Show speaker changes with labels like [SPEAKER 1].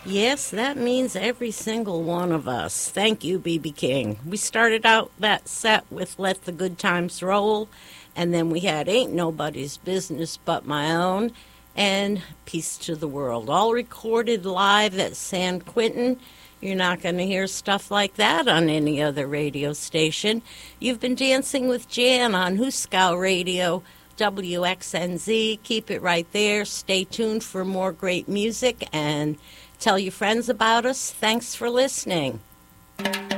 [SPEAKER 1] Yes, that means every single one of us. Thank you, B.B. King. We started out that set with Let the Good Times Roll, and then we had Ain't Nobody's Business But My Own, and Peace to the World, all recorded live at San Quentin. You're not going to hear stuff like that on any other radio station. You've been dancing with Jan on Huskow Radio, WXNZ. Keep it right there. Stay tuned for more great music and tell your friends about us. Thanks for listening.